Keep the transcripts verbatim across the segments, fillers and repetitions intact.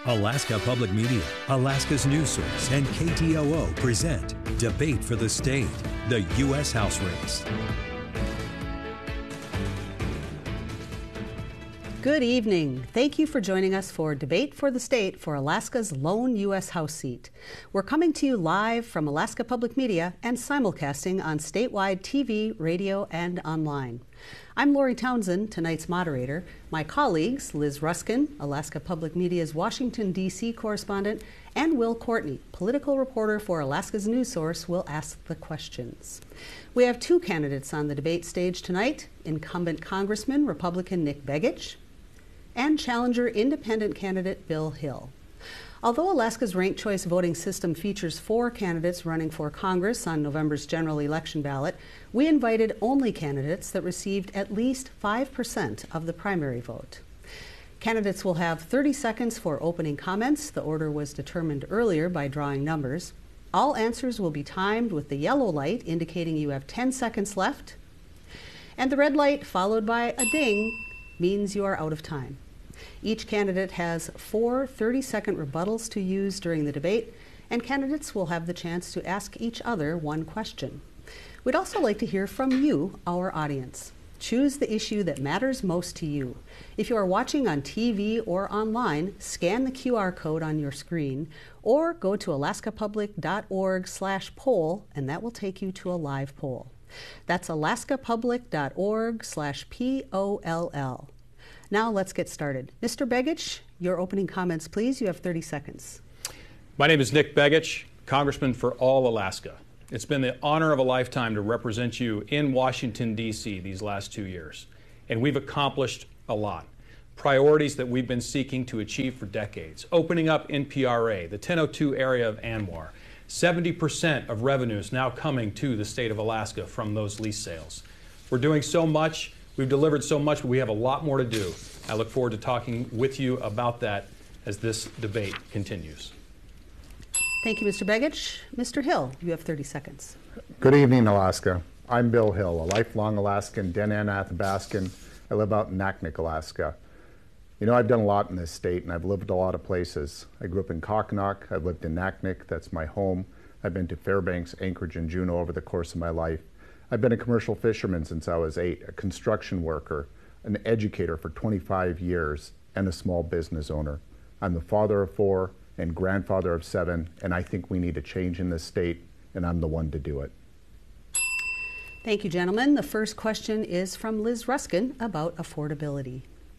Alaska Public Media, Alaska's news source, and K T O O present Debate for the State, the U S House race. Good evening. Thank you for joining us for Debate for the State for Alaska's lone U S House seat. We're coming to you live from Alaska Public Media and simulcasting on statewide T V, radio, and online. I'm Lori Townsend, tonight's moderator. My colleagues, Liz Ruskin, Alaska Public Media's Washington, D C correspondent, and Will Courtney, political reporter for Alaska's news source, will ask the questions. We have two candidates on the debate stage tonight, incumbent Congressman Republican Nick Begich and challenger independent candidate Bill Hill. Although Alaska's ranked choice voting system features four candidates running for Congress on November's general election ballot, we invited only candidates that received at least five percent of the primary vote. Candidates will have thirty seconds for opening comments. The order was determined earlier by drawing numbers. All answers will be timed with the yellow light indicating you have ten seconds left, and the red light followed by a ding means you are out of time. Each candidate has four thirty-second rebuttals to use during the debate, and candidates will have the chance to ask each other one question. We'd also like to hear from you, our audience. Choose the issue that matters most to you. If you are watching on T V or online, scan the Q R code on your screen, or go to alaskapublic.org slash poll, and that will take you to a live poll. That's alaskapublic.org slash P O L L. Now let's get started. Mister Begich, your opening comments, please. You have thirty seconds. My name is Nick Begich, Congressman for all Alaska. It's been the honor of a lifetime to represent you in Washington, D C these last two years. And we've accomplished a lot. Priorities that we've been seeking to achieve for decades. Opening up N P R A, the ten oh two area of ANWR. seventy percent of revenues now coming to the state of Alaska from those lease sales. We're doing so much. We've delivered so much, but we have a lot more to do. I look forward to talking with you about that as this debate continues. Thank you, Mister Begich. Mister Hill, you have thirty seconds. Good evening, Alaska. I'm Bill Hill, a lifelong Alaskan, Dena'ina Athabascan. I live out in Naknek, Alaska. You know, I've done a lot in this state, and I've lived a lot of places. I grew up in Koknock. I've lived in Naknek. That's my home. I've been to Fairbanks, Anchorage, and Juneau over the course of my life. I've been a commercial fisherman since I was eight, a construction worker, an educator for twenty-five years, and a small business owner. I'm the father of four and grandfather of seven, and I think we need a change in this state, and I'm the one to do it. Thank you, gentlemen. The first question is from Liz Ruskin about affordability.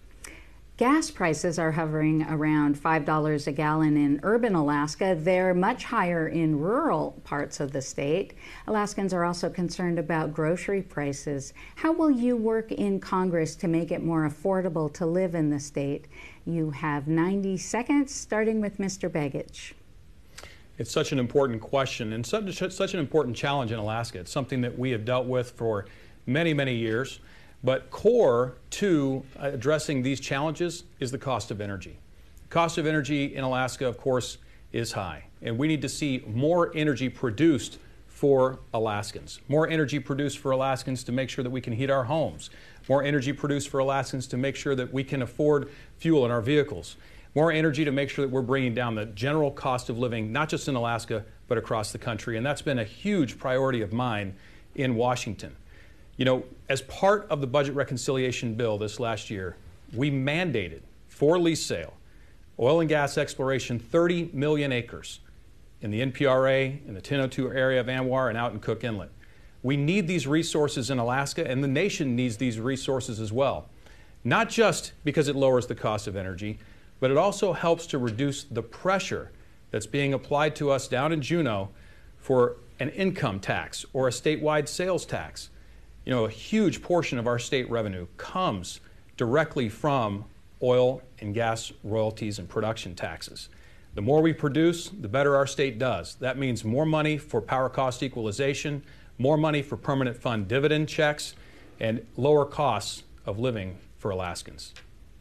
Gas prices are hovering around five dollars a gallon in urban Alaska. They're much higher in rural parts of the state. Alaskans are also concerned about grocery prices. How will you work in Congress to make it more affordable to live in the state? You have ninety seconds, starting with Mister Begich. It's such an important question and such, such an important challenge in Alaska. It's something that we have dealt with for many, many years. But core to addressing these challenges is the cost of energy. The cost of energy in Alaska, of course, is high. And we need to see more energy produced for Alaskans. More energy produced for Alaskans to make sure that we can heat our homes. More energy produced for Alaskans to make sure that we can afford fuel in our vehicles. More energy to make sure that we're bringing down the general cost of living, not just in Alaska, but across the country. And that's been a huge priority of mine in Washington. You know, as part of the budget reconciliation bill this last year, we mandated for lease sale, oil and gas exploration, thirty million acres in the N P R A, in the ten oh two area of ANWR, and out in Cook Inlet. We need these resources in Alaska, and the nation needs these resources as well. Not just because it lowers the cost of energy, but it also helps to reduce the pressure that's being applied to us down in Juneau for an income tax or a statewide sales tax. You know, a huge portion of our state revenue comes directly from oil and gas royalties and production taxes. The more we produce, the better our state does. That means more money for power cost equalization, more money for permanent fund dividend checks, and lower costs of living for Alaskans.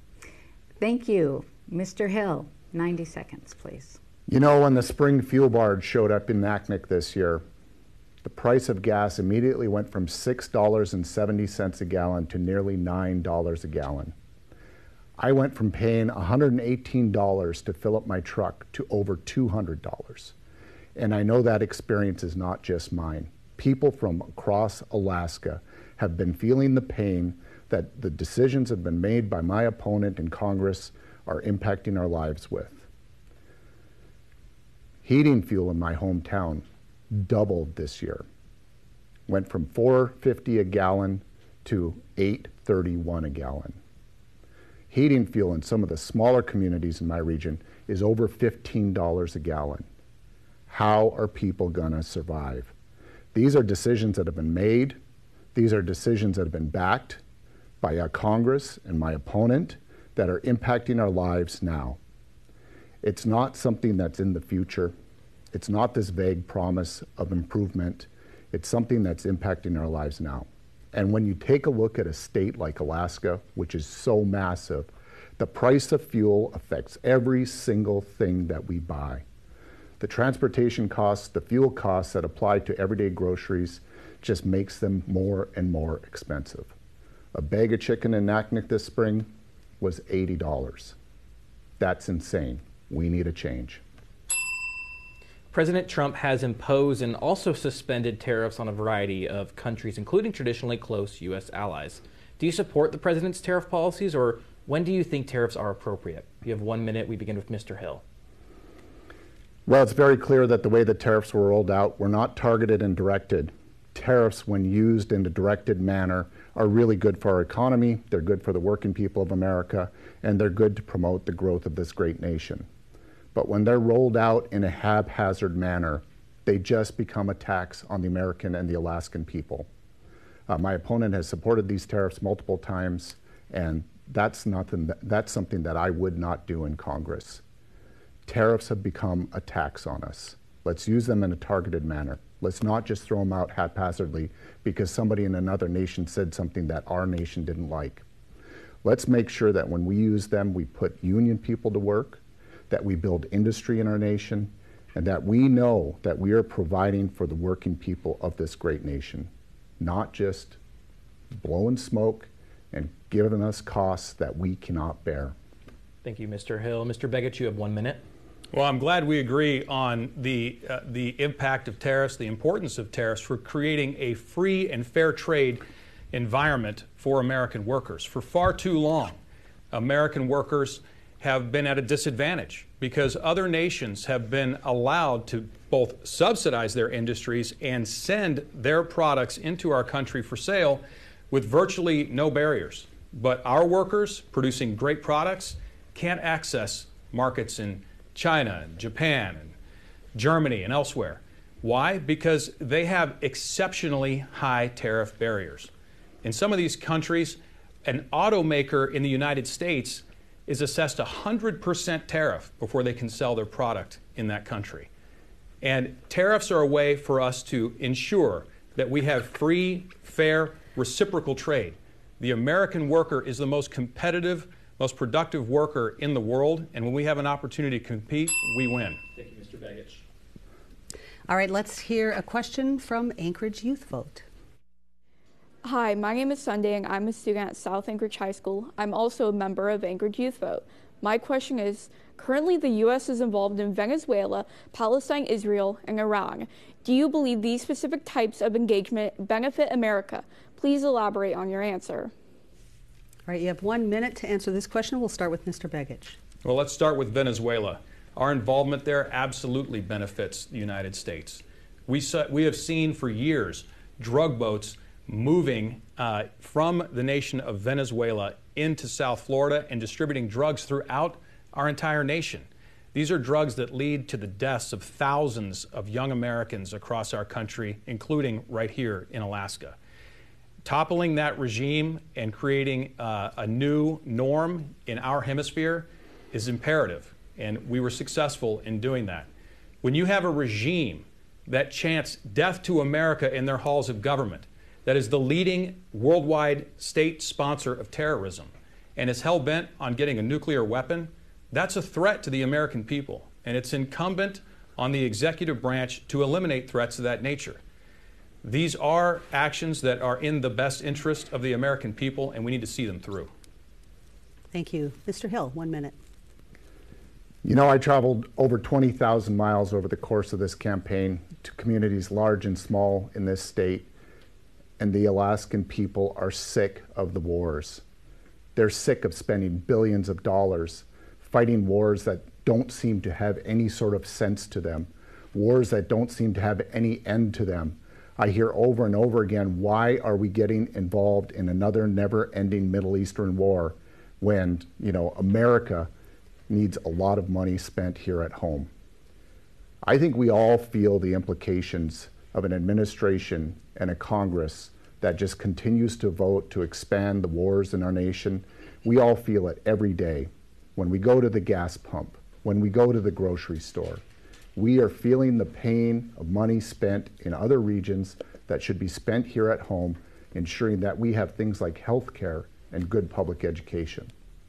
Thank you. Mister Hill, ninety seconds, please. You know, when the spring fuel barge showed up in Naknek this year, the price of gas immediately went from six dollars and seventy cents a gallon to nearly nine dollars a gallon. I went from paying one hundred eighteen dollars to fill up my truck to over two hundred dollars. And I know that experience is not just mine. People from across Alaska have been feeling the pain that the decisions that have been made by my opponent in Congress are impacting our lives with. Heating fuel in my hometown doubled this year. Went from four fifty a gallon to eight thirty-one a gallon. Heating fuel in some of the smaller communities in my region is over fifteen dollars a gallon. How are people gonna survive? These are decisions that have been made. These are decisions that have been backed by a Congress and my opponent that are impacting our lives now. It's not something that's in the future. It's not this vague promise of improvement. It's something that's impacting our lives now. And when you take a look at a state like Alaska, which is so massive, the price of fuel affects every single thing that we buy. The transportation costs, the fuel costs that apply to everyday groceries just makes them more and more expensive. A bag of chicken in Naknek this spring was eighty dollars. That's insane. We need a change. President Trump has imposed and also suspended tariffs on a variety of countries, including traditionally close U S allies. Do you support the president's tariff policies, or when do you think tariffs are appropriate? You have one minute. We begin with Mister Hill. Well, it's very clear that the way the tariffs were rolled out were not targeted and directed. Tariffs, when used in a directed manner, are really good for our economy, they're good for the working people of America, and they're good to promote the growth of this great nation. But when they're rolled out in a haphazard manner, they just become a tax on the American and the Alaskan people. Uh, my opponent has supported these tariffs multiple times, and that's, nothing that, that's something that I would not do in Congress. Tariffs have become a tax on us. Let's use them in a targeted manner. Let's not just throw them out haphazardly because somebody in another nation said something that our nation didn't like. Let's make sure that when we use them, we put union people to work, that we build industry in our nation, and that we know that we are providing for the working people of this great nation, not just blowing smoke and giving us costs that we cannot bear. Thank you, Mister Hill. Mister Begich, you have one minute. Well, I'm glad we agree on the, uh, the impact of tariffs, the importance of tariffs for creating a free and fair trade environment for American workers. For far too long, American workers have been at a disadvantage because other nations have been allowed to both subsidize their industries and send their products into our country for sale with virtually no barriers. But our workers producing great products can't access markets in China, and Japan, and Germany, and elsewhere. Why? Because they have exceptionally high tariff barriers. In some of these countries, an automaker in the United States is assessed a one hundred percent tariff before they can sell their product in that country. And tariffs are a way for us to ensure that we have free, fair, reciprocal trade. The American worker is the most competitive, most productive worker in the world, and when we have an opportunity to compete, we win. Thank you, Mister Begich. All right, let's hear a question from Anchorage Youth Vote. Hi, my name is Sunday, and I'm a student at South Anchorage High School. I'm also a member of Anchorage Youth Vote. My question is, currently the U S is involved in Venezuela, Palestine, Israel, and Iran. Do you believe these specific types of engagement benefit America? Please elaborate on your answer. All right, you have one minute to answer this question. We'll start with Mister Begich. Well, let's start with Venezuela. Our involvement there absolutely benefits the United States. We, saw, we have seen for years drug boats moving uh, from the nation of Venezuela into South Florida and distributing drugs throughout our entire nation. These are drugs that lead to the deaths of thousands of young Americans across our country, including right here in Alaska. Toppling that regime and creating uh, a new norm in our hemisphere is imperative, and we were successful in doing that. When you have a regime that chants death to America in their halls of government, that is the leading worldwide state sponsor of terrorism, and is hell-bent on getting a nuclear weapon, that's a threat to the American people, and it's incumbent on the executive branch to eliminate threats of that nature. These are actions that are in the best interest of the American people, and we need to see them through. Thank you. Mister Hill, one minute. You know, I traveled over twenty thousand miles over the course of this campaign to communities large and small in this state, and the Alaskan people are sick of the wars. They're sick of spending billions of dollars fighting wars that don't seem to have any sort of sense to them, wars that don't seem to have any end to them. I hear over and over again, why are we getting involved in another never-ending Middle Eastern war when, you know, America needs a lot of money spent here at home? I think we all feel the implications of an administration and a Congress that just continues to vote to expand the wars in our nation. We all feel it every day when we go to the gas pump, when we go to the grocery store. We are feeling the pain of money spent in other regions that should be spent here at home, ensuring that we have things like health care and good public education.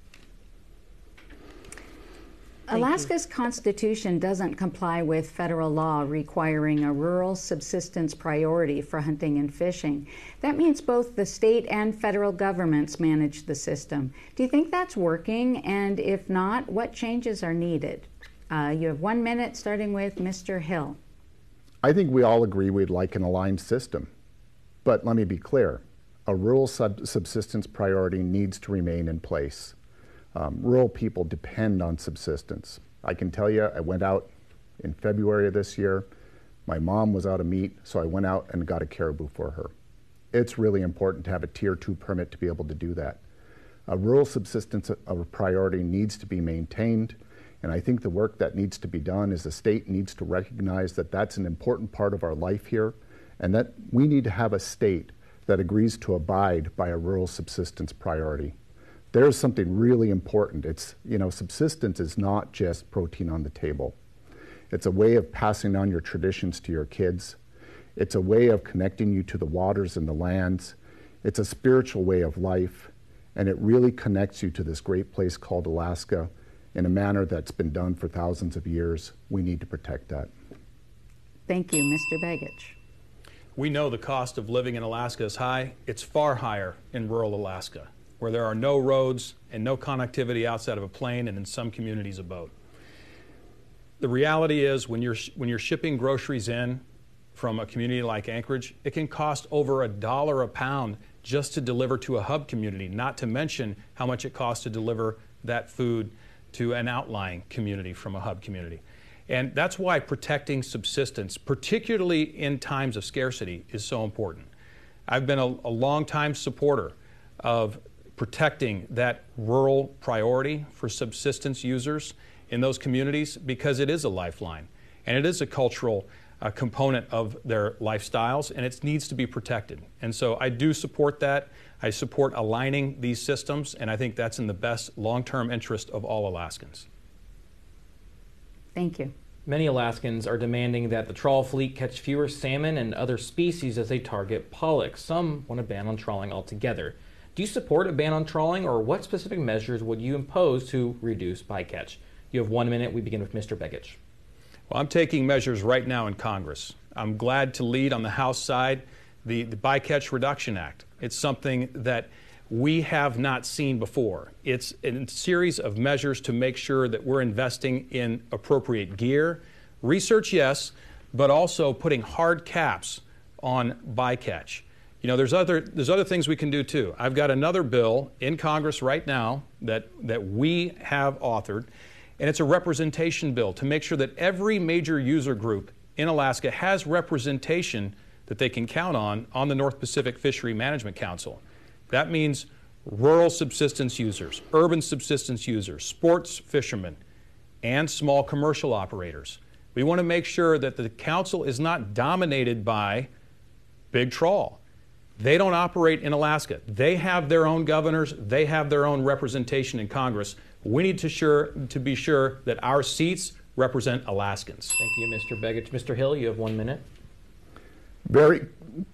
Alaska's constitution doesn't comply with federal law requiring a rural subsistence priority for hunting and fishing. That means both the state and federal governments manage the system. Do you think that's working? And if not, what changes are needed? Uh, you have one minute, starting with Mister Hill. I think we all agree we'd like an aligned system. But let me be clear, a rural sub subsistence priority needs to remain in place. Um, rural people depend on subsistence. I can tell you, I went out in February of this year. My mom was out of meat, so I went out and got a caribou for her. It's really important to have a tier two permit to be able to do that. A rural subsistence of a priority needs to be maintained, and I think the work that needs to be done is the state needs to recognize that that's an important part of our life here, and that we need to have a state that agrees to abide by a rural subsistence priority. There's something really important. It's, you know, subsistence is not just protein on the table. It's a way of passing on your traditions to your kids. It's a way of connecting you to the waters and the lands. It's a spiritual way of life, and it really connects you to this great place called Alaska in a manner that's been done for thousands of years. We need to protect that. Thank you. Mister Begich. We know the cost of living in Alaska is high. It's far higher in rural Alaska, where there are no roads and no connectivity outside of a plane, and in some communities a boat. The reality is when you're, when you're shipping groceries in from a community like Anchorage, it can cost over a dollar a pound just to deliver to a hub community, not to mention how much it costs to deliver that food to an outlying community from a hub community. And that's why protecting subsistence, particularly in times of scarcity, is so important. I've been a, a long-time supporter of protecting that rural priority for subsistence users in those communities because it is a lifeline and it is a cultural uh, component of their lifestyles, and it needs to be protected. And so I do support that. I support aligning these systems, and I think that's in the best long-term interest of all Alaskans. Thank you. Many Alaskans are demanding that the trawl fleet catch fewer salmon and other species as they target pollock. Some want to ban on trawling altogether. Do you support a ban on trawling, or what specific measures would you impose to reduce bycatch? You have one minute. We begin with Mister Begich. Well, I'm taking measures right now in Congress. I'm glad to lead on the House side the, the Bycatch Reduction Act. It's something that we have not seen before. It's a series of measures to make sure that we're investing in appropriate gear, research, yes, but also putting hard caps on bycatch. You know, there's other, there's other things we can do too. I've got another bill in Congress right now that, that we have authored, and it's a representation bill to make sure that every major user group in Alaska has representation that they can count on on the North Pacific Fishery Management Council. That means rural subsistence users, urban subsistence users, sports fishermen, and small commercial operators. We want to make sure that the council is not dominated by big trawl. They don't operate in Alaska. They have their own governors. They have their own representation in Congress. We need to, sure, to be sure that our seats represent Alaskans. Thank you, Mister Begich. Mister Hill, you have one minute. Very,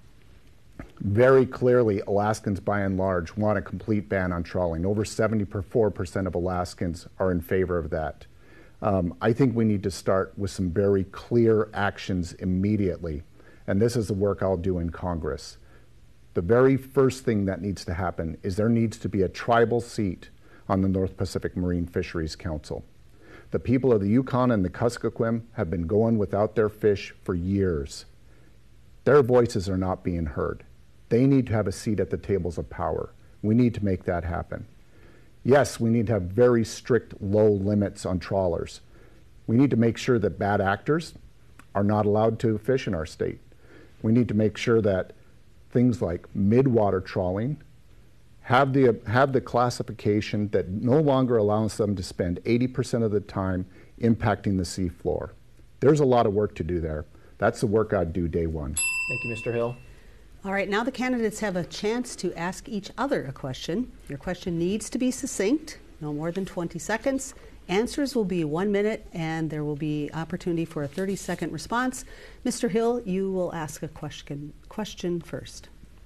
very clearly, Alaskans by and large want a complete ban on trawling. Over seventy-four percent of Alaskans are in favor of that. Um, I think we need to start with some very clear actions immediately, and this is the work I'll do in Congress. The very first thing that needs to happen is there needs to be a tribal seat on the North Pacific Marine Fisheries Council. The people of the Yukon and the Kuskokwim have been going without their fish for years. Their voices are not being heard. They need to have a seat at the tables of power. We need to make that happen. Yes, we need to have very strict low limits on trawlers. We need to make sure that bad actors are not allowed to fish in our state. We need to make sure that things like mid-water trawling have the, have the classification that no longer allows them to spend eighty percent of the time impacting the seafloor. There's a lot of work to do there. That's the work I'd do day one. Thank you, Mister Hill. All right, now the candidates have a chance to ask each other a question. Your question needs to be succinct, no more than twenty seconds. Answers will be one minute, and there will be opportunity for a thirty second response. Mister Hill, you will ask a question, question first.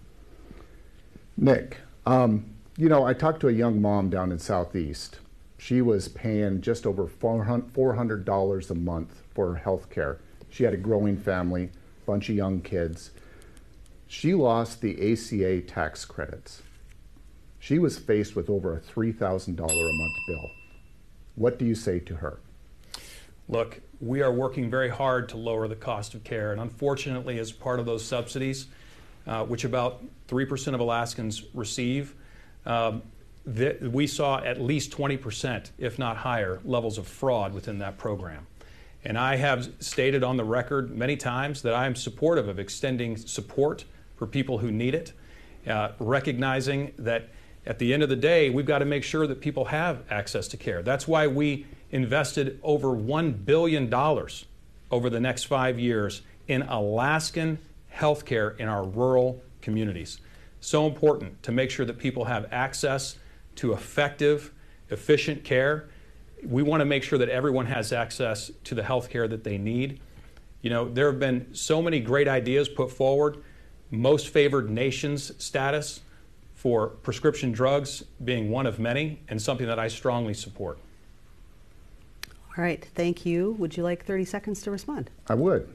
Nick, um, you know, I talked to a young mom down in Southeast. She was paying just over four hundred dollars a month for health care. She had a growing family, bunch of young kids. She lost the A C A tax credits. She was faced with over a three thousand dollars a month bill. What do you say to her? Look, we are working very hard to lower the cost of care, and unfortunately, as part of those subsidies, uh, which about three percent of Alaskans receive, um, th- we saw at least twenty percent, if not higher, levels of fraud within that program. And I have stated on the record many times that I am supportive of extending support for people who need it, uh, recognizing that at the end of the day, we've got to make sure that people have access to care. That's why we invested over one billion dollars over the next five years in Alaskan health care in our rural communities. So important to make sure that people have access to effective, efficient care. We want to make sure that everyone has access to the health care that they need. You know, there have been so many great ideas put forward, most favored nations status for prescription drugs being one of many, and something that I strongly support. All right, thank you. Would you like thirty seconds to respond? I would.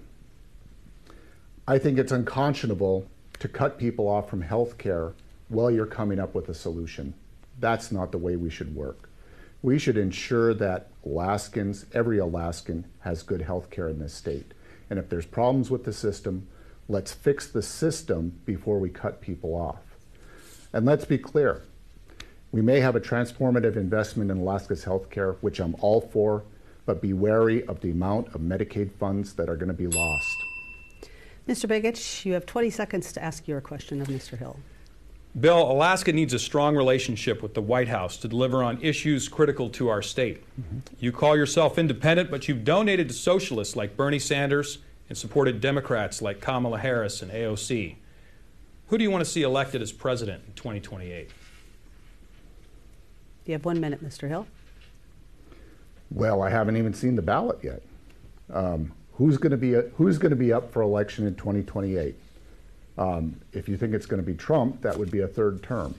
I think it's unconscionable to cut people off from health care while you're coming up with a solution. That's not the way we should work. We should ensure that Alaskans, every Alaskan, has good health care in this state. And if there's problems with the system, let's fix the system before we cut people off. And let's be clear, we may have a transformative investment in Alaska's health care, which I'm all for, but be wary of the amount of Medicaid funds that are going to be lost. Mister Begich, you have twenty seconds to ask your question of Mister Hill. Bill, Alaska needs a strong relationship with the White House to deliver on issues critical to our state. Mm-hmm. You call yourself independent, but you've donated to socialists like Bernie Sanders and supported Democrats like Kamala Harris and A O C. Who do you want to see elected as president in twenty twenty-eight? You have one minute, Mister Hill. Well, I haven't even seen the ballot yet. Um, who's going to be a, who's going to be up for election in twenty twenty-eight? Um, if you think it's going to be Trump, that would be a third term.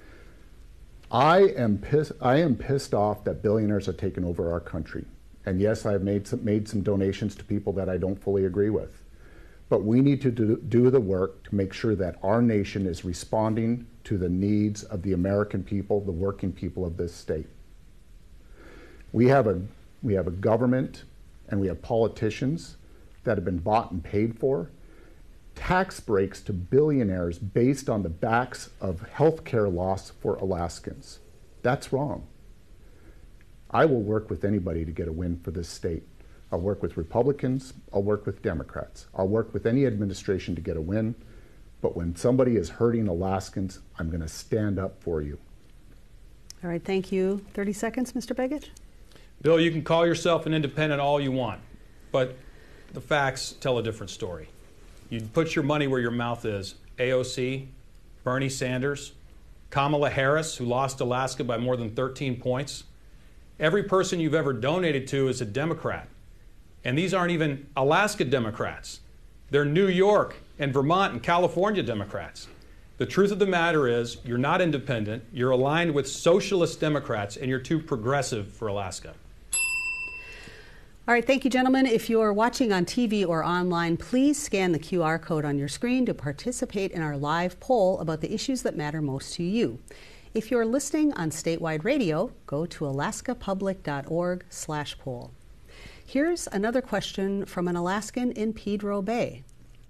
I am pissed. I am pissed off that billionaires are taking over our country. And yes, I've made some, made some donations to people that I don't fully agree with. But we need to do, do the work to make sure that our nation is responding to the needs of the American people, the working people of this state. We have a, we have a government and we have politicians that have been bought and paid for. Tax breaks to billionaires based on the backs of health care loss for Alaskans. That's wrong. I will work with anybody to get a win for this state. I'll work with Republicans, I'll work with Democrats. I'll work with any administration to get a win, but when somebody is hurting Alaskans, I'm going to stand up for you. All right, thank you. thirty seconds, Mister Begich. Bill, you can call yourself an independent all you want, but the facts tell a different story. You put your money where your mouth is. A O C, Bernie Sanders, Kamala Harris, who lost Alaska by more than thirteen points. Every person you've ever donated to is a Democrat. And these aren't even Alaska Democrats. They're New York and Vermont and California Democrats. The truth of the matter is you're not independent, you're aligned with socialist Democrats, and you're too progressive for Alaska. All right, thank you, gentlemen. If you're watching on T V or online, please scan the Q R code on your screen to participate in our live poll about the issues that matter most to you. If you're listening on statewide radio, go to alaskapublic.org slash poll. Here's another question from an Alaskan in Pedro Bay.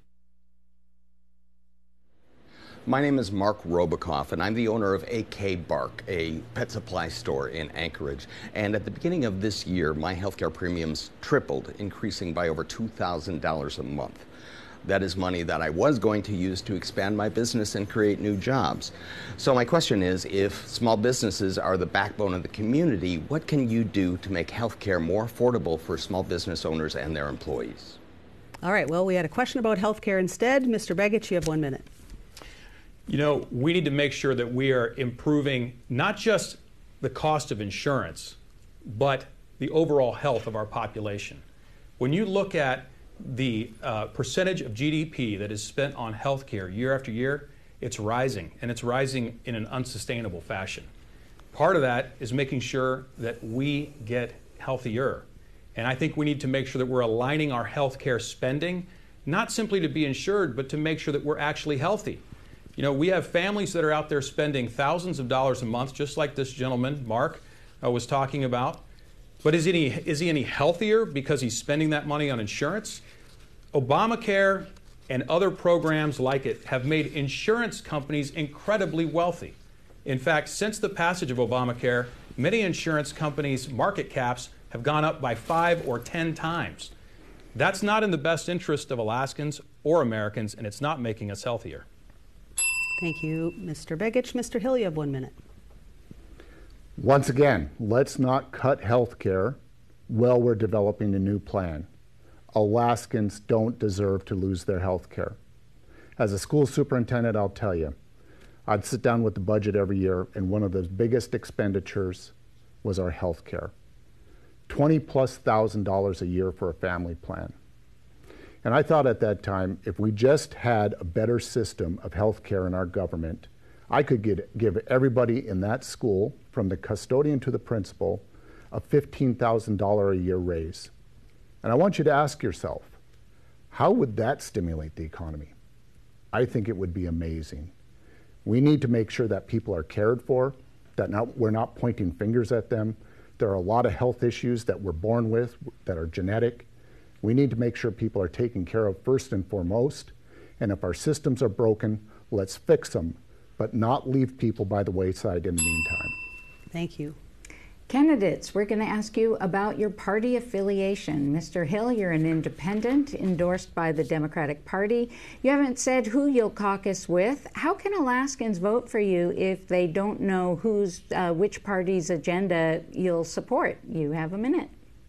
My name is Mark Robakoff, and I'm the owner of A K Bark, a pet supply store in Anchorage. And at the beginning of this year, my healthcare premiums tripled, increasing by over two thousand dollars a month. That is money that I was going to use to expand my business and create new jobs. So my question is, if small businesses are the backbone of the community, what can you do to make healthcare more affordable for small business owners and their employees? All right, well, we had a question about healthcare instead. Mister Begich, you have one minute. You know, we need to make sure that we are improving not just the cost of insurance, but the overall health of our population. When you look at the uh, percentage of G D P that is spent on healthcare year after year, it's rising, and it's rising in an unsustainable fashion. Part of that is making sure that we get healthier. And I think we need to make sure that we're aligning our healthcare spending, not simply to be insured, but to make sure that we're actually healthy. You know, we have families that are out there spending thousands of dollars a month, just like this gentleman, Mark, uh, was talking about. But is he, is he any healthier because he's spending that money on insurance? Obamacare and other programs like it have made insurance companies incredibly wealthy. In fact, since the passage of Obamacare, many insurance companies' market caps have gone up by five or ten times. That's not in the best interest of Alaskans or Americans, and it's not making us healthier. Thank you, Mister Begich. Mister Hill, you have one minute. Once again, let's not cut health care while we're developing a new plan. Alaskans don't deserve to lose their health care. As a school superintendent, I'll tell you, I'd sit down with the budget every year, and one of the biggest expenditures was our health care. twenty plus thousand dollars a year for a family plan. And I thought at that time, if we just had a better system of health care in our government, I could get, give everybody in that school, from the custodian to the principal, a fifteen thousand dollars a year raise. And I want you to ask yourself, how would that stimulate the economy? I think it would be amazing. We need to make sure that people are cared for, that not, we're not pointing fingers at them. There are a lot of health issues that we're born with that are genetic. We need to make sure people are taken care of first and foremost. And if our systems are broken, let's fix them, but not leave people by the wayside in the meantime. Thank you. Candidates, we're going to ask you about your party affiliation. Mister Hill, you're an independent endorsed by the Democratic Party. You haven't said who you'll caucus with. How can Alaskans vote for you if they don't know who's, uh, which party's agenda you'll support? You have a minute.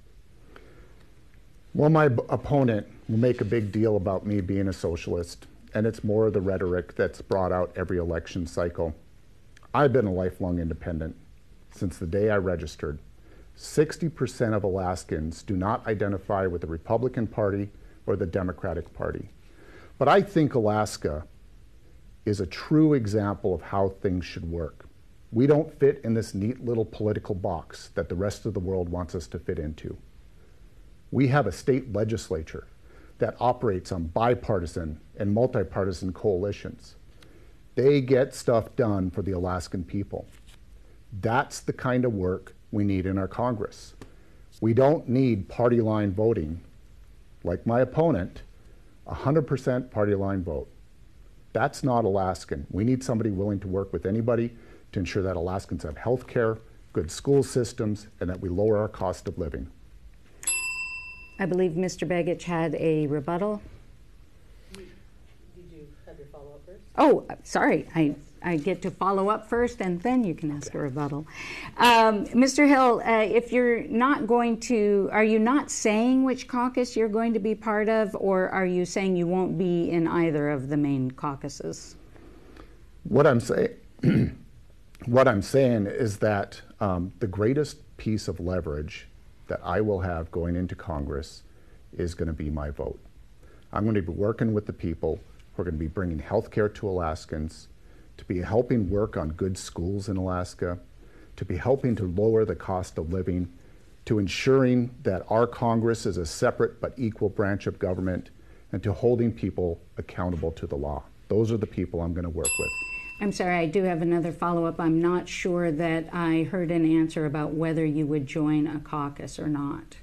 Well, my b- opponent will make a big deal about me being a socialist, and it's more of the rhetoric that's brought out every election cycle. I've been a lifelong independent since the day I registered. sixty percent of Alaskans do not identify with the Republican Party or the Democratic Party. But I think Alaska is a true example of how things should work. We don't fit in this neat little political box that the rest of the world wants us to fit into. We have a state legislature that operates on bipartisan and multi-partisan coalitions. They get stuff done for the Alaskan people. That's the kind of work we need in our Congress. We don't need party line voting. Like my opponent, one hundred percent party line vote. That's not Alaskan. We need somebody willing to work with anybody to ensure that Alaskans have health care, good school systems, and that we lower our cost of living. I believe Mister Begich had a rebuttal. Did you have your follow-up first? Oh, sorry. I, I get to follow up first, and then you can ask a rebuttal. Um, Mister Hill, uh, if you're not going to, are you not saying which caucus you're going to be part of, or are you saying you won't be in either of the main caucuses? What I'm saying, what I'm saying is that um, the greatest piece of leverage that I will have going into Congress is going to be my vote. I'm going to be working with the people who are going to be bringing health care to Alaskans, to be helping work on good schools in Alaska, to be helping to lower the cost of living, to ensuring that our Congress is a separate but equal branch of government, and to holding people accountable to the law. Those are the people I'm going to work with. I'm sorry, I do have another follow-up. I'm not sure that I heard an answer about whether you would join a caucus or not.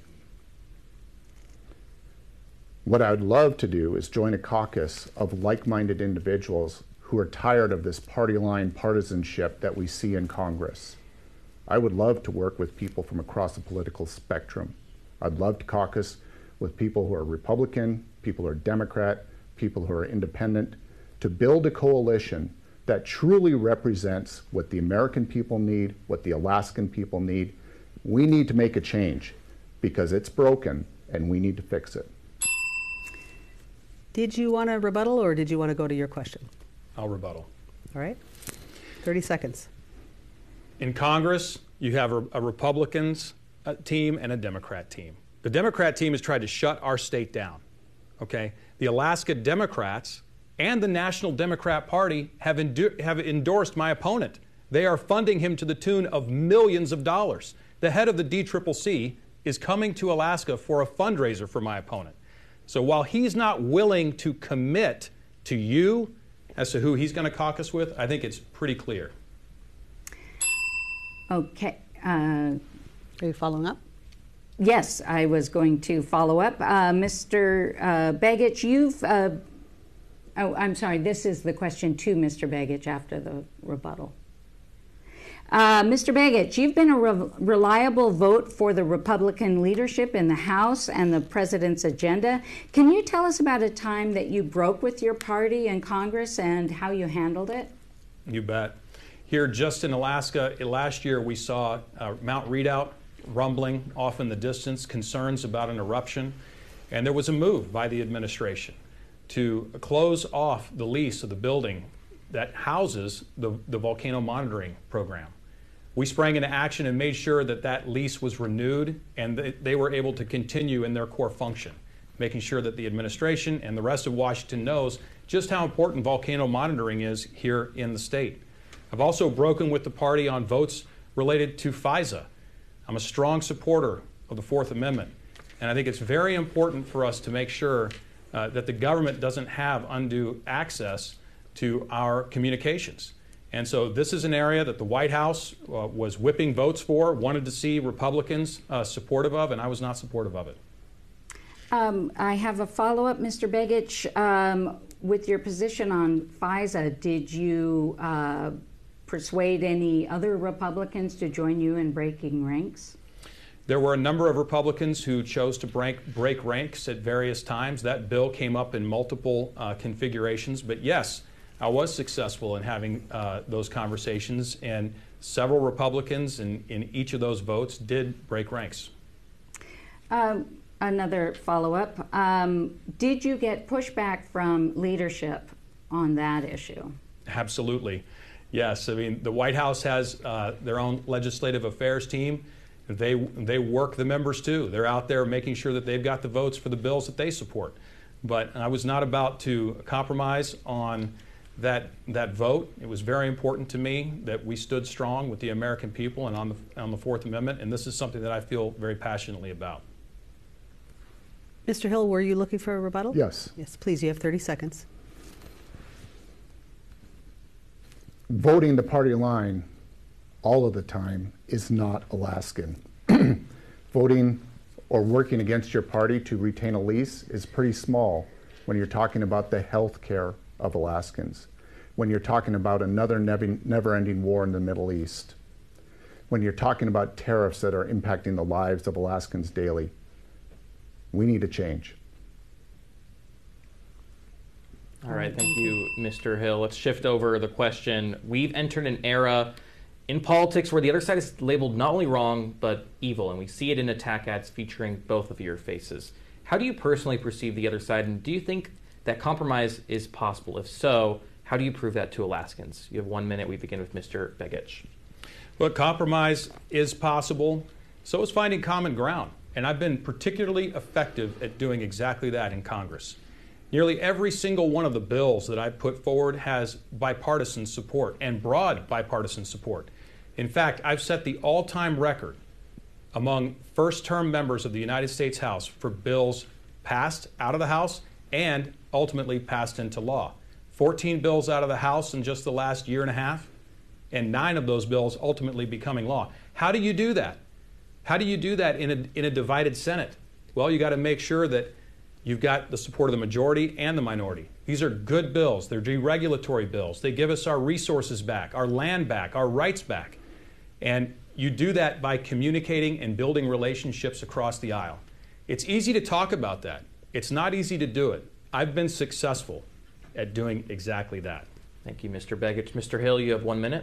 What I would love to do is join a caucus of like-minded individuals who are tired of this party line partisanship that we see in Congress. I would love to work with people from across the political spectrum. I'd love to caucus with people who are Republican, people who are Democrat, people who are independent, to build a coalition that truly represents what the American people need, what the Alaskan people need. We need to make a change because it's broken and we need to fix it. Did you want to rebuttal or did you want to go to your question? I'll rebuttal. All right. thirty seconds. In Congress, you have a, a Republicans uh, team and a Democrat team. The Democrat team has tried to shut our state down. Okay? The Alaska Democrats and the National Democrat Party have, endu- have endorsed my opponent. They are funding him to the tune of millions of dollars. The head of the D C C C is coming to Alaska for a fundraiser for my opponent. So while he's not willing to commit to you as to who he's going to caucus with, I think it's pretty clear. Okay. Uh, Are you following up? Yes, I was going to follow up. Uh, Mister Uh, Begich, you've, uh, oh, I'm sorry, this is the question to Mister Begich after the rebuttal. Uh, Mister Begich, you've been a re- reliable vote for the Republican leadership in the House and the president's agenda. Can you tell us about a time that you broke with your party in Congress and how you handled it? You bet. Here just in Alaska, last year we saw uh, Mount Redoubt rumbling off in the distance, concerns about an eruption, and there was a move by the administration to close off the lease of the building that houses the, the volcano monitoring program. We sprang into action and made sure that that lease was renewed and they, they were able to continue in their core function, making sure that the administration and the rest of Washington knows just how important volcano monitoring is here in the state. I've also broken with the party on votes related to FISA. I'm a strong supporter of the Fourth Amendment, and I think it's very important for us to make sure uh, that the government doesn't have undue access to our communications. And so this is an area that the White House uh, was whipping votes for, wanted to see Republicans uh, supportive of, and I was not supportive of it. Um, I have a follow-up, Mister Begich. Um, with your position on FISA, did you uh, persuade any other Republicans to join you in breaking ranks? There were a number of Republicans who chose to break, break ranks at various times. That bill came up in multiple uh, configurations, but yes, I was successful in having uh, those conversations, and several Republicans in, in each of those votes did break ranks. Um, another follow-up. Um, did you get pushback from leadership on that issue? Absolutely. Yes. I mean, the White House has uh, their own legislative affairs team. They, they work the members, too. They're out there making sure that they've got the votes for the bills that they support. But I was not about to compromise on that that vote. It was very important to me that we stood strong with the American people and on the on the Fourth Amendment, and this is something that I feel very passionately about. Mister Hill, were you looking for a rebuttal? Yes. Yes, please. You have thirty seconds. Voting the party line all of the time is not Alaskan. Voting or working against your party to retain a lease is pretty small when you're talking about the health care of Alaskans, when you're talking about another never-ending war in the Middle East, when you're talking about tariffs that are impacting the lives of Alaskans daily. We need a change. All right, thank you, Mister Hill. Let's shift over the question. We've entered an era in politics where the other side is labeled not only wrong, but evil, and we see it in attack ads featuring both of your faces. How do you personally perceive the other side, and do you think that compromise is possible? If so, how do you prove that to Alaskans? You have one minute. We begin with Mister Begich. Well, compromise is possible. So is finding common ground. And I've been particularly effective at doing exactly that in Congress. Nearly every single one of the bills that I've put forward has bipartisan support and broad bipartisan support. In fact, I've set the all-time record among first-term members of the United States House for bills passed out of the House and ultimately passed into law. fourteen bills out of the House in just the last year and a half, and nine of those bills ultimately becoming law. How do you do that? How do you do that in a, in a divided Senate? Well, you got to make sure that you've got the support of the majority and the minority. These are good bills. They're deregulatory bills. They give us our resources back, our land back, our rights back. And you do that by communicating and building relationships across the aisle. It's easy to talk about that. It's not easy to do it. I've been successful at doing exactly that. Thank you, Mister Begich. Mister Hill, you have one minute.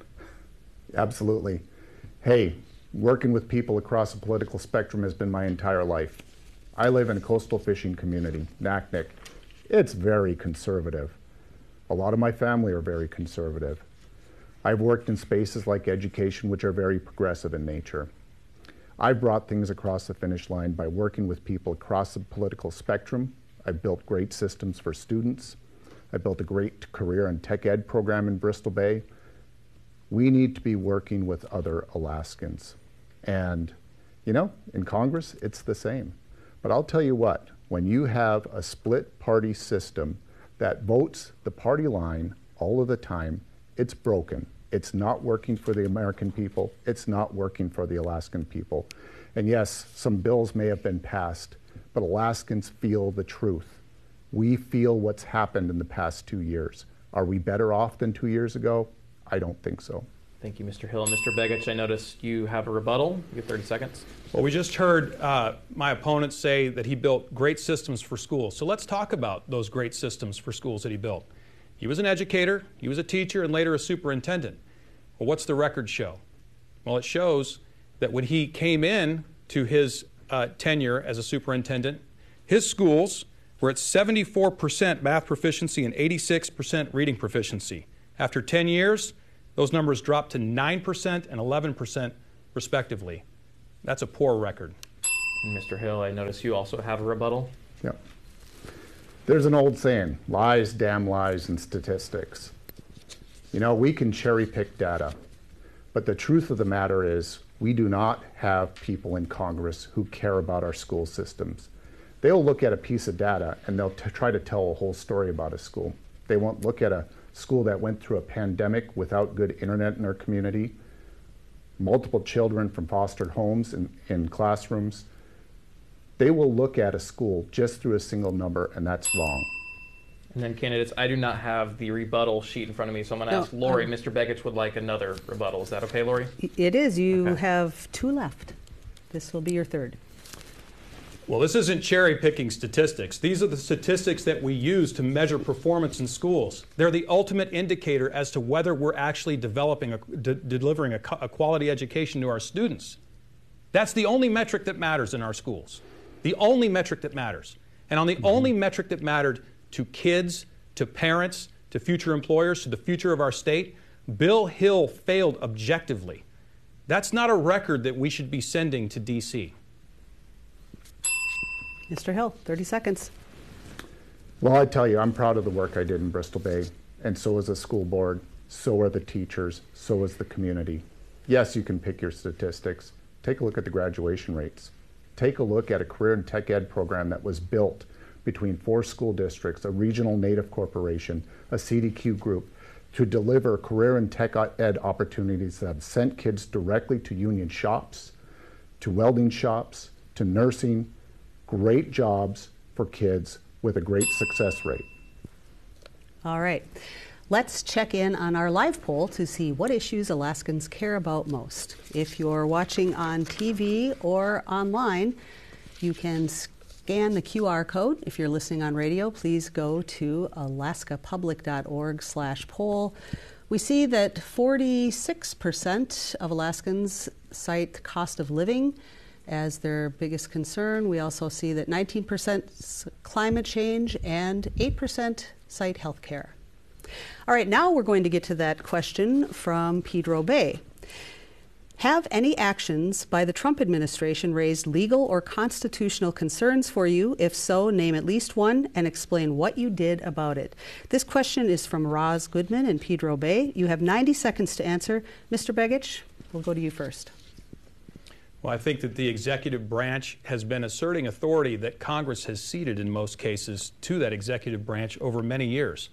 Absolutely. Hey, working with people across the political spectrum has been my entire life. I live in a coastal fishing community, Naknek. It's very conservative. A lot of my family are very conservative. I've worked in spaces like education, which are very progressive in nature. I've brought things across the finish line by working with people across the political spectrum. I've built great systems for students. I built a great career and tech ed program in Bristol Bay. We need to be working with other Alaskans. And, you know, in Congress, it's the same. But I'll tell you what, when you have a split party system that votes the party line all of the time, it's broken. It's not working for the American people. It's not working for the Alaskan people. And yes, some bills may have been passed, but Alaskans feel the truth. We feel what's happened in the past two years. Are we better off than two years ago? I don't think so. Thank you, Mister Hill. And Mister Begich, I noticed you have a rebuttal. You have thirty seconds. Well, we just heard uh, my opponent say that he built great systems for schools. So let's talk about those great systems for schools that he built. He was an educator, he was a teacher, and later a superintendent. Well, what's the record show? Well, it shows that when he came in to his uh, tenure as a superintendent, his schools were at seventy-four percent math proficiency and eighty-six percent reading proficiency. After ten years, those numbers dropped to nine percent and eleven percent respectively. That's a poor record. And Mister Hill, I notice you also have a rebuttal. Yep. There's an old saying, lies, damn lies, and statistics. You know, we can cherry pick data, but the truth of the matter is we do not have people in Congress who care about our school systems. They'll look at a piece of data and they'll t- try to tell a whole story about a school. They won't look at a school that went through a pandemic without good internet in our community, multiple children from fostered homes in, in classrooms. They will look at a school just through a single number, and that's wrong. And then, candidates, I do not have the rebuttal sheet in front of me, so I'm going to no, ask Lori. um, Mister Begich would like another rebuttal. Is that okay, Lori? It is. You Okay. have two left. This will be your third. Well, this isn't cherry-picking statistics. These are the statistics that we use to measure performance in schools. They're the ultimate indicator as to whether we're actually developing, a, de- delivering a, a quality education to our students. That's the only metric that matters in our schools. The only metric that matters. And on the mm-hmm. only metric that mattered to kids, to parents, to future employers, to the future of our state, Bill Hill failed objectively. That's not a record that we should be sending to D C Mister Hill, thirty seconds. Well, I tell you, I'm proud of the work I did in Bristol Bay, and so is the school board, so are the teachers, so is the community. Yes, you can pick your statistics. Take a look at the graduation rates. Take a look at a career and tech ed program that was built between four school districts, a regional native corporation, a C D Q group, to deliver career and tech ed opportunities that have sent kids directly to union shops, to welding shops, to nursing. Great jobs for kids with a great success rate. All right. Let's check in on our live poll to see what issues Alaskans care about most. If you're watching on T V or online, you can scan the Q R code. If you're listening on radio, please go to alaskapublic.org slash poll. We see that forty-six percent of Alaskans cite cost of living as their biggest concern. We also see that nineteen percent climate change and eight percent cite health care. All right, now we're going to get to that question from Pedro Bay. Have any actions by the Trump administration raised legal or constitutional concerns for you? If so, name at least one and explain what you did about it. This question is from Roz Goodman in Pedro Bay. You have ninety seconds to answer. Mister Begich, we'll go to you first. Well, I think that the executive branch has been asserting authority that Congress has ceded in most cases to that executive branch over many years.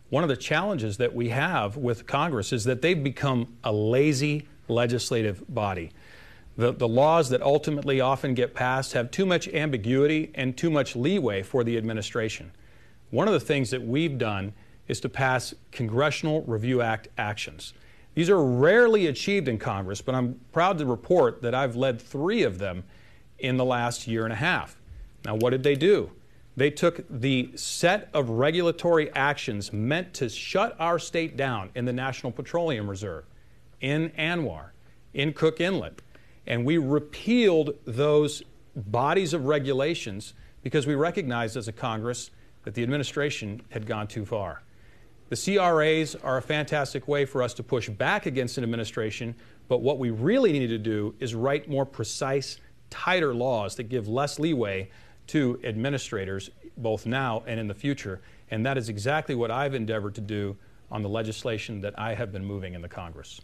one of the challenges that we have with Congress is that they've become a lazy legislative body. The, the laws that ultimately often get passed have too much ambiguity and too much leeway for the administration. One of the things that we've done is to pass Congressional Review Act actions. These are rarely achieved in Congress, but I'm proud to report that I've led three of them in the last year and a half. Now, what did they do? They took the set of regulatory actions meant to shut our state down in the National Petroleum Reserve, in ANWR, in Cook Inlet, and we repealed those bodies of regulations because we recognized as a Congress that the administration had gone too far. The C R As are a fantastic way for us to push back against an administration, but what we really need to do is write more precise, tighter laws that give less leeway to administrators, both now and in the future. And that is exactly what I've endeavored to do on the legislation that I have been moving in the Congress.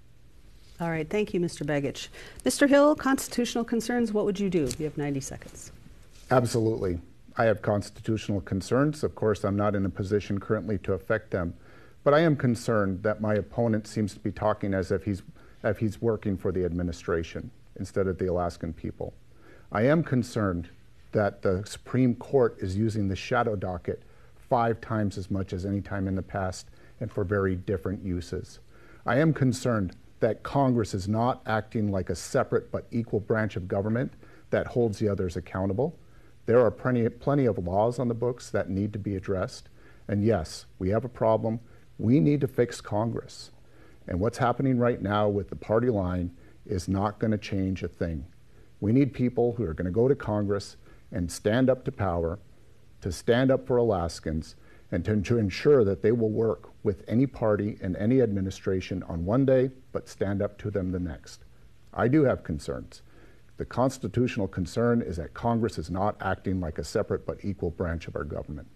All right, thank you, Mister Begich. Mister Hill, constitutional concerns, what would you do? You have ninety seconds. Absolutely. I have constitutional concerns. Of course, I'm not in a position currently to affect them, but I am concerned that my opponent seems to be talking as if he's, if he's working for the administration instead of the Alaskan people. I am concerned that the Supreme Court is using the shadow docket five times as much as any time in the past and for very different uses. I am concerned that Congress is not acting like a separate but equal branch of government that holds the others accountable. There are plenty, plenty of laws on the books that need to be addressed. And yes, we have a problem. We need to fix Congress. And what's happening right now with the party line is not going to change a thing. We need people who are going to go to Congress and stand up to power, to stand up for Alaskans, and to, to ensure that they will work with any party and any administration on one day, but stand up to them the next. I do have concerns. The constitutional concern is that Congress is not acting like a separate but equal branch of our government.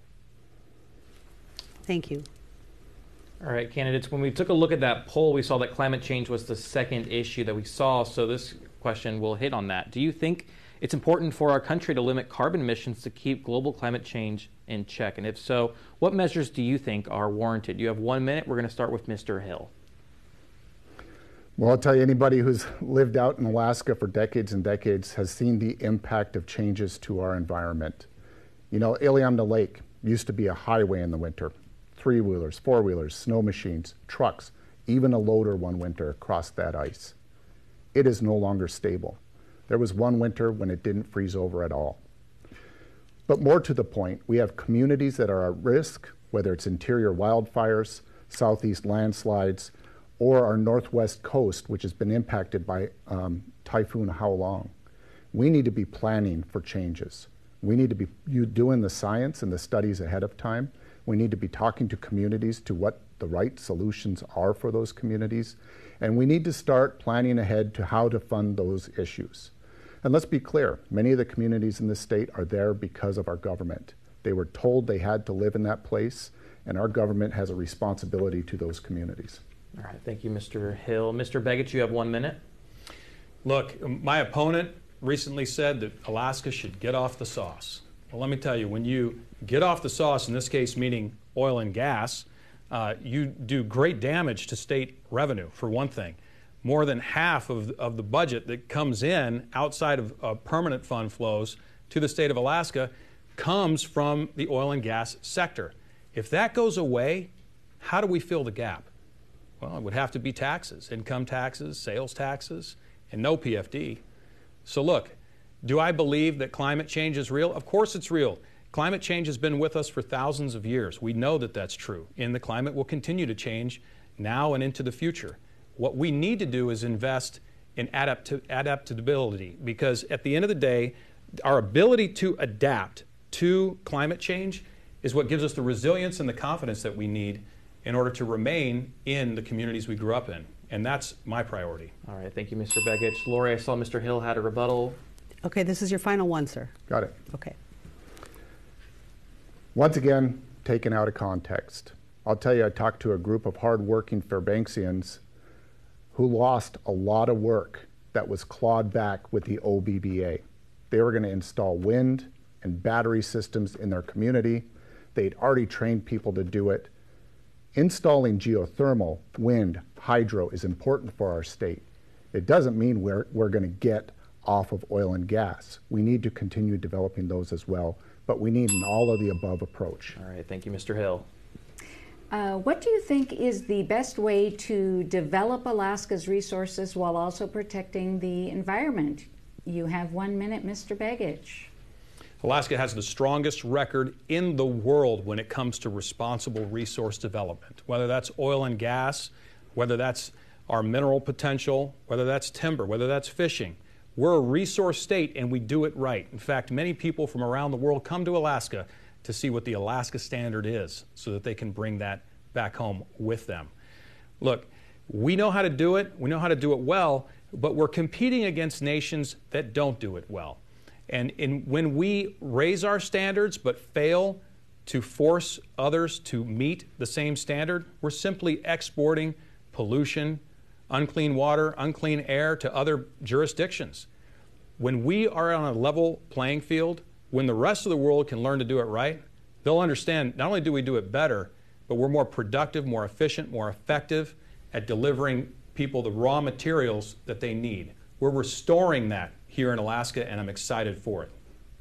Thank you. All right, candidates, when we took a look at that poll, we saw that climate change was the second issue that we saw, so this question will hit on that. Do you think it's important for our country to limit carbon emissions to keep global climate change in check? And if so, what measures do you think are warranted? You have one minute. We're going to start with Mister Hill. Well, I'll tell you, anybody who's lived out in Alaska for decades and decades has seen the impact of changes to our environment. You know, Iliamna Lake used to be a highway in the winter. Three-wheelers, four-wheelers, snow machines, trucks, even a loader one winter crossed that ice. It is no longer stable. There was one winter when it didn't freeze over at all. But more to the point, we have communities that are at risk, whether it's interior wildfires, southeast landslides, or our northwest coast, which has been impacted by um, Typhoon Howlong. We need to be planning for changes. We need to be doing the science and the studies ahead of time. We need to be talking to communities to what the right solutions are for those communities. And we need to start planning ahead to how to fund those issues. And let's be clear, many of the communities in this state are there because of our government. They were told they had to live in that place, and our government has a responsibility to those communities. All right, thank you, Mister Hill. Mister Begich, you have one minute. Look, my opponent recently said that Alaska should get off the sauce. Well, let me tell you, when you get off the sauce, in this case meaning oil and gas, uh, you do great damage to state revenue, for one thing. More than half of, of the budget that comes in outside of uh, permanent fund flows to the state of Alaska comes from the oil and gas sector. If that goes away, how do we fill the gap? Well, it would have to be taxes, income taxes, sales taxes, and no P F D. So look, do I believe that climate change is real? Of course it's real. Climate change has been with us for thousands of years. We know that that's true, and the climate will continue to change now and into the future. What we need to do is invest in adapt- adaptability, because at the end of the day, our ability to adapt to climate change is what gives us the resilience and the confidence that we need in order to remain in the communities we grew up in. And that's my priority. All right, thank you, Mister Begich. Lori, I saw Mister Hill had a rebuttal. Okay, this is your final one, sir. Got it. Okay. Once again, taken out of context. I'll tell you, I talked to a group of hard-working Fairbanksians who lost a lot of work that was clawed back with the O B B A. They were going to install wind and battery systems in their community. They'd already trained people to do it. Installing geothermal, wind, hydro is important for our state. It doesn't mean we're, we're going to get off of oil and gas. We need to continue developing those as well, but we need an all of the above approach. All right, thank you, Mister Hill. Uh, what do you think is the best way to develop Alaska's resources while also protecting the environment? You have one minute, Mister Begich. Alaska has the strongest record in the world when it comes to responsible resource development, whether that's oil and gas, whether that's our mineral potential, whether that's timber, whether that's fishing. We're a resource state and we do it right. In fact, many people from around the world come to Alaska to see what the Alaska standard is so that they can bring that back home with them. Look, we know how to do it, we know how to do it well, but we're competing against nations that don't do it well. And in, when we raise our standards but fail to force others to meet the same standard, we're simply exporting pollution, unclean water, unclean air to other jurisdictions. When we are on a level playing field, when the rest of the world can learn to do it right, they'll understand not only do we do it better, but we're more productive, more efficient, more effective at delivering people the raw materials that they need. We're restoring that here in Alaska, and I'm excited for it.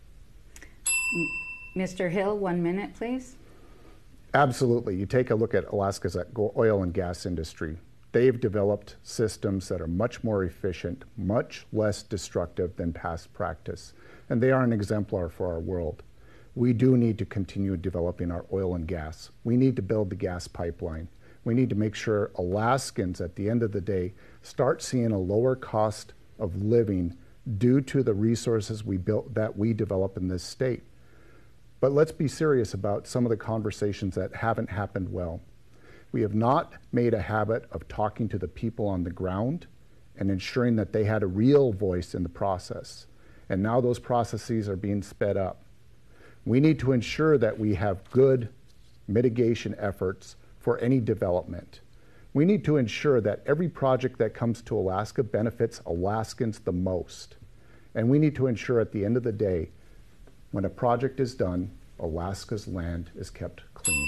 Mister Hill, one minute, please. Absolutely. You take a look at Alaska's oil and gas industry. They've developed systems that are much more efficient, much less destructive than past practice, and they are an exemplar for our world. We do need to continue developing our oil and gas. We need to build the gas pipeline. We need to make sure Alaskans, at the end of the day, start seeing a lower cost of living due to the resources we built that we develop in this state. But let's be serious about some of the conversations that haven't happened well. We have not made a habit of talking to the people on the ground and ensuring that they had a real voice in the process. And now those processes are being sped up. We need to ensure that we have good mitigation efforts for any development. We need to ensure that every project that comes to Alaska benefits Alaskans the most. And we need to ensure at the end of the day, when a project is done, Alaska's land is kept clean.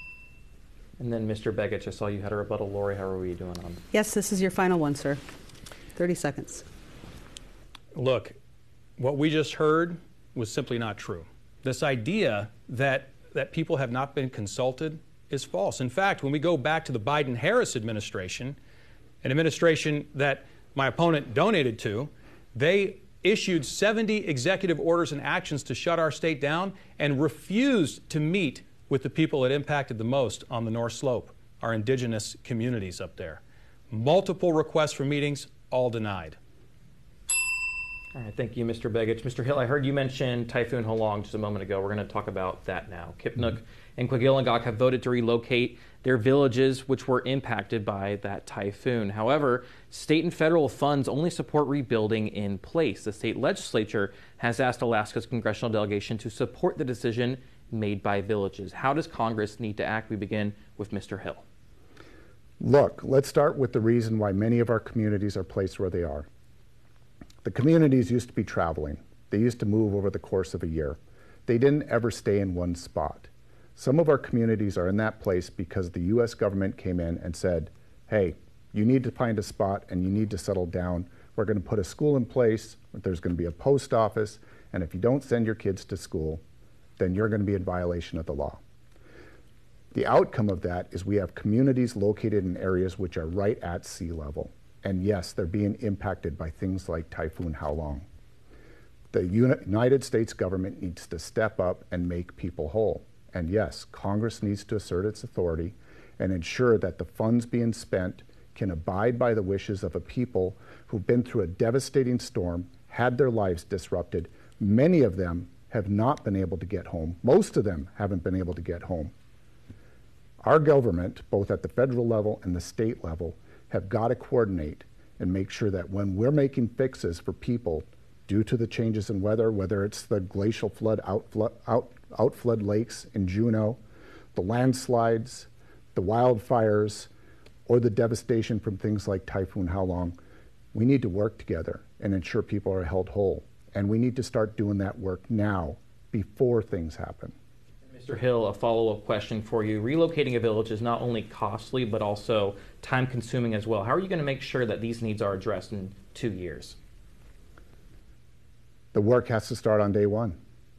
And then Mister Begich, I saw you had a rebuttal. Lori, how are we doing on? Yes, this is your final one, sir. thirty seconds. Look, what we just heard was simply not true. This idea that, that people have not been consulted is false. In fact, when we go back to the Biden-Harris administration, an administration that my opponent donated to, they issued seventy executive orders and actions to shut our state down and refused to meet with the people it impacted the most on the North Slope, our indigenous communities up there. Multiple requests for meetings, all denied. All right, thank you, Mister Begich. Mister Hill, I heard you mention Typhoon Halong just a moment ago. We're going to talk about that now. Kipnuk mm-hmm. and Kwagilungok have voted to relocate their villages which were impacted by that typhoon. However, state and federal funds only support rebuilding in place. The state legislature has asked Alaska's congressional delegation to support the decision made by villages. How does Congress need to act? We begin with Mister Hill. Look, let's start with the reason why many of our communities are placed where they are. The communities used to be traveling. They used to move over the course of a year. They didn't ever stay in one spot. Some of our communities are in that place because the U S government came in and said, hey, you need to find a spot and you need to settle down. We're going to put a school in place, there's going to be a post office, and if you don't send your kids to school, then you're going to be in violation of the law. The outcome of that is we have communities located in areas which are right at sea level. And yes, they're being impacted by things like Typhoon Halong. The United States government needs to step up and make people whole. And yes, Congress needs to assert its authority and ensure that the funds being spent can abide by the wishes of a people who've been through a devastating storm, had their lives disrupted. Many of them have not been able to get home. Most of them haven't been able to get home. Our government, both at the federal level and the state level, have got to coordinate and make sure that when we're making fixes for people due to the changes in weather, whether it's the glacial flood outflood, out, outflood lakes in Juneau, the landslides, the wildfires, or the devastation from things like Typhoon Halong, we need to work together and ensure people are held whole. And we need to start doing that work now before things happen. Mister Hill, a follow-up question for you. Relocating a village is not only costly, but also time-consuming as well. How are you going to make sure that these needs are addressed in two years? The work has to start on day one.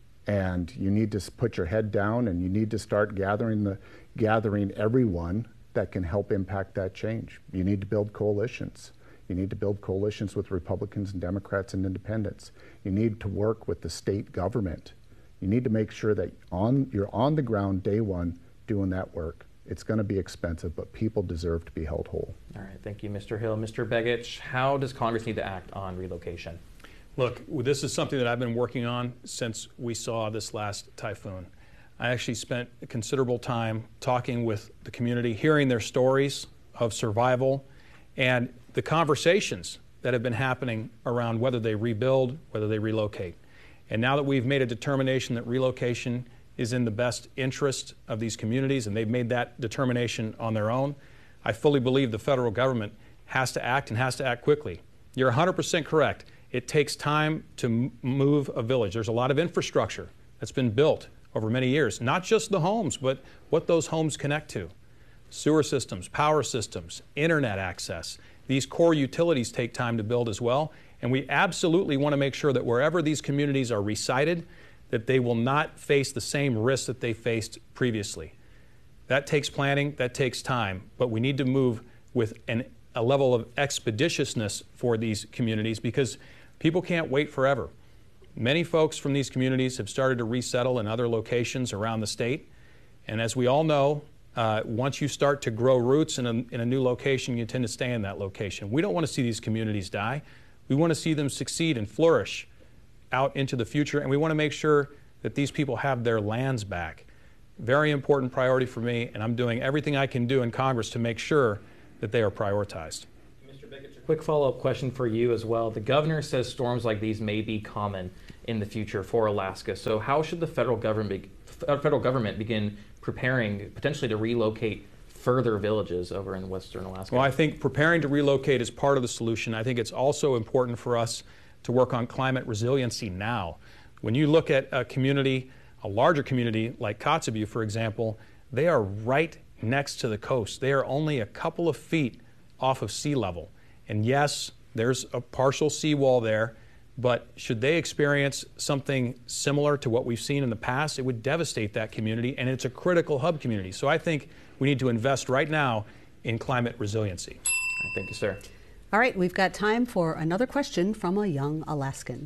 And you need to put your head down and you need to start gathering, the, gathering everyone that can help impact that change. You need to build coalitions. You need to build coalitions with Republicans and Democrats and independents. You need to work with the state government. You need to make sure that on, you're on the ground day one doing that work. It's going to be expensive, but people deserve to be held whole. All right, thank you, Mister Hill. Mister Begich, how does Congress need to act on relocation? Look, this is something that I've been working on since we saw this last typhoon. I actually spent considerable time talking with the community, hearing their stories of survival and the conversations that have been happening around whether they rebuild, whether they relocate. And now that we've made a determination that relocation is in the best interest of these communities, and they've made that determination on their own, I fully believe the federal government has to act and has to act quickly. You're one hundred percent correct. It takes time to move a village. There's a lot of infrastructure that's been built over many years, not just the homes, but what those homes connect to. Sewer systems, power systems, internet access. These core utilities take time to build as well, and we absolutely want to make sure that wherever these communities are resited, that they will not face the same risks that they faced previously. That takes planning, that takes time, but we need to move with an, a level of expeditiousness for these communities because people can't wait forever. Many folks from these communities have started to resettle in other locations around the state, and as we all know, Uh, once you start to grow roots in a, in a new location, you tend to stay in that location. We don't want to see these communities die. We want to see them succeed and flourish out into the future, and we want to make sure that these people have their lands back. Very important priority for me, and I'm doing everything I can do in Congress to make sure that they are prioritized. Mister Begich, a quick follow-up question for you as well. The governor says storms like these may be common in the future for Alaska. So how should the federal government, be, federal government begin preparing potentially to relocate further villages over in western Alaska? Well, I think preparing to relocate is part of the solution. I think it's also important for us to work on climate resiliency now. When you look at a community, a larger community like Kotzebue, for example, they are right next to the coast. They are only a couple of feet off of sea level. And yes, there's a partial seawall there, but should they experience something similar to what we've seen in the past, it would devastate that community, and it's a critical hub community. So I think we need to invest right now in climate resiliency. Thank you, sir. All right, we've got time for another question from a young Alaskan.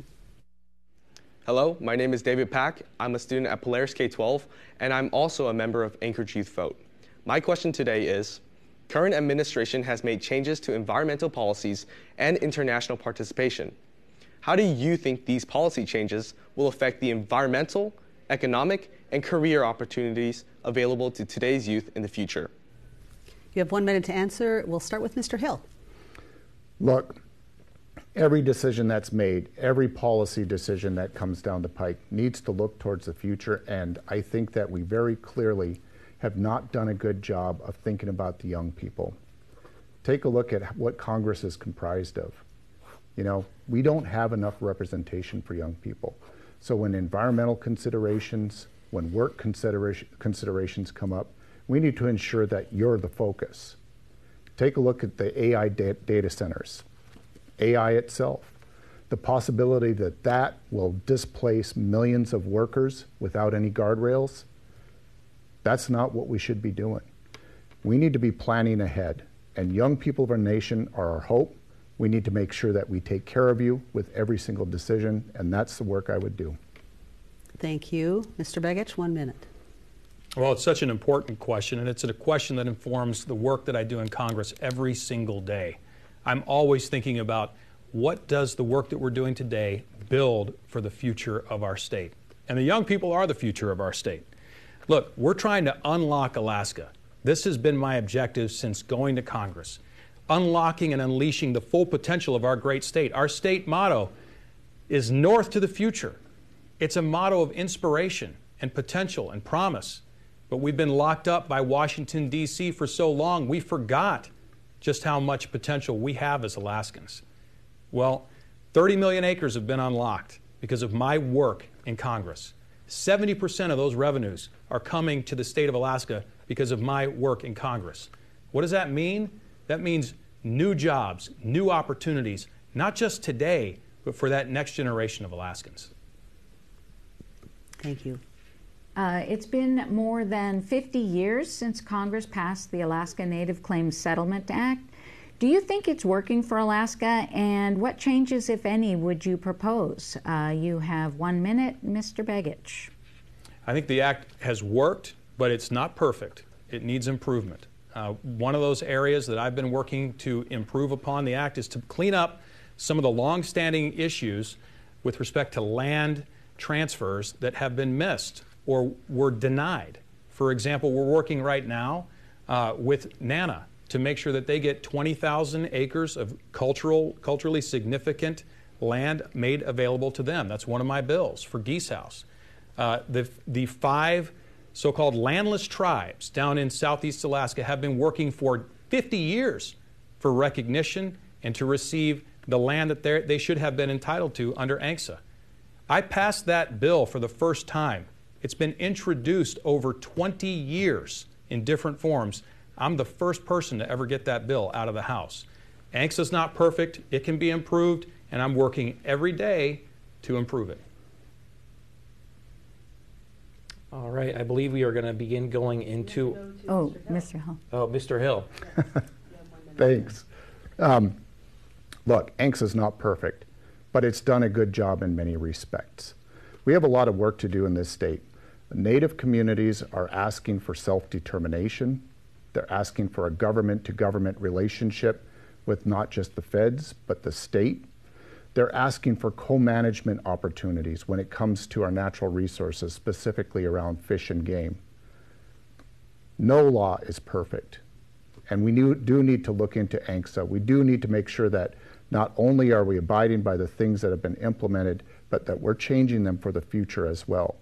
Hello, my name is David Pack. I'm a student at Polaris K twelve, and I'm also a member of Anchorage Youth Vote. My question today is, current administration has made changes to environmental policies and international participation. How do you think these policy changes will affect the environmental, economic, and career opportunities available to today's youth in the future? You have one minute to answer. We'll start with Mister Hill. Look, every decision that's made, every policy decision that comes down the pike needs to look towards the future, and I think that we very clearly have not done a good job of thinking about the young people. Take a look at what Congress is comprised of. You know, we don't have enough representation for young people. So when environmental considerations, when work consideration, considerations come up, we need to ensure that you're the focus. Take a look at the A I da- data centers, A I itself, the possibility that that will displace millions of workers without any guardrails. That's not what we should be doing. We need to be planning ahead, and young people of our nation are our hope. We need to make sure that we take care of you with every single decision, and that's the work I would do. Thank you. Mister Begich, one minute. Well, it's such an important question, and it's a question that informs the work that I do in Congress every single day. I'm always thinking about what does the work that we're doing today build for the future of our state? And the young people are the future of our state. Look, we're trying to unlock Alaska. This has been my objective since going to Congress. Unlocking and unleashing the full potential of our great state. Our state motto is North to the Future. It's a motto of inspiration and potential and promise. But we've been locked up by Washington, D C for so long, we forgot just how much potential we have as Alaskans. Well, thirty million acres have been unlocked because of my work in Congress. seventy percent of those revenues are coming to the state of Alaska because of my work in Congress. What does that mean? That means new jobs, new opportunities, not just today, but for that next generation of Alaskans. Thank you. Uh, it's been more than fifty years since Congress passed the Alaska Native Claims Settlement Act. Do you think it's working for Alaska, and what changes, if any, would you propose? Uh, you have one minute, Mister Begich. I think the act has worked, but it's not perfect. It needs improvement. Uh, one of those areas that I've been working to improve upon the act is to clean up some of the long-standing issues with respect to land transfers that have been missed or were denied. For example, we're working right now uh, with NANA to make sure that they get twenty thousand acres of cultural, culturally significant land made available to them. That's one of my bills for Geese House. Uh, the, the five so-called landless tribes down in southeast Alaska have been working for fifty years for recognition and to receive the land that they should have been entitled to under A N C S A. I passed that bill for the first time. It's been introduced over twenty years in different forms. I'm the first person to ever get that bill out of the House. A N C S A is not perfect. It can be improved, and I'm working every day to improve it. All right, I believe we are going to begin going into... Oh, Mister Hill. Oh, Mister Hill. Thanks. Um, look, A N C S A is not perfect, but it's done a good job in many respects. We have a lot of work to do in this state. Native communities are asking for self-determination. They're asking for a government-to-government relationship with not just the feds, but the state. They're asking for co-management opportunities when it comes to our natural resources, specifically around fish and game. No law is perfect, and we do need to look into A N C S A. We do need to make sure that not only are we abiding by the things that have been implemented, but that we're changing them for the future as well.